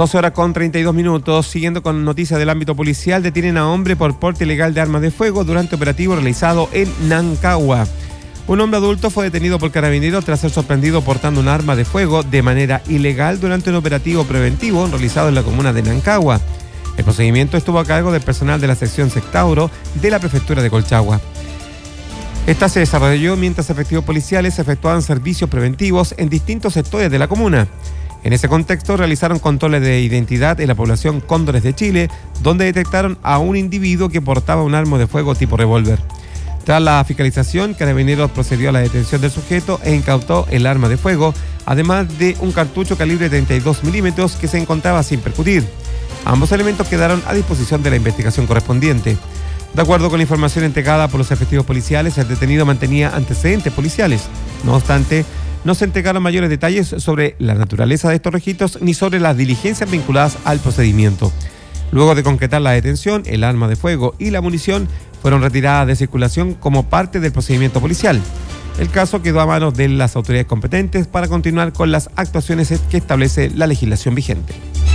12 horas con 32 minutos. Siguiendo con noticias del ámbito policial, detienen a hombre por porte ilegal de armas de fuego durante operativo realizado en Nancagua. Un hombre adulto fue detenido por carabineros tras ser sorprendido portando un arma de fuego de manera ilegal durante un operativo preventivo realizado en la comuna de Nancagua. El procedimiento estuvo a cargo del personal de la sección Sectauro de la prefectura de Colchagua. Esta se desarrolló mientras efectivos policiales efectuaban servicios preventivos en distintos sectores de la comuna. En ese contexto realizaron controles de identidad en la población Cóndores de Chile, donde detectaron a un individuo que portaba un arma de fuego tipo revólver. Tras la fiscalización, Carabineros procedió a la detención del sujeto e incautó el arma de fuego, además de un cartucho calibre 32 milímetros que se encontraba sin percutir. Ambos elementos quedaron a disposición de la investigación correspondiente. De acuerdo con la información entregada por los efectivos policiales, el detenido mantenía antecedentes policiales. No obstante, no se entregaron mayores detalles sobre la naturaleza de estos registros ni sobre las diligencias vinculadas al procedimiento. Luego de concretar la detención, el arma de fuego y la munición fueron retiradas de circulación como parte del procedimiento policial. El caso quedó a manos de las autoridades competentes para continuar con las actuaciones que establece la legislación vigente.